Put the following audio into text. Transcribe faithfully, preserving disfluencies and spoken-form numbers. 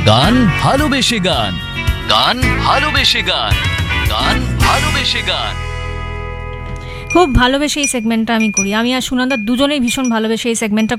গান ভালোবেসে গান, গান ভালোবেসে গান, গান ভালোবেসে গান। খুব ভালোবেসে এই সেগমেন্টটা আমি করি। আমি আর সুনন্দা দুজনেই ভীষণ ভালোবেসে এই সেগমেন্টটা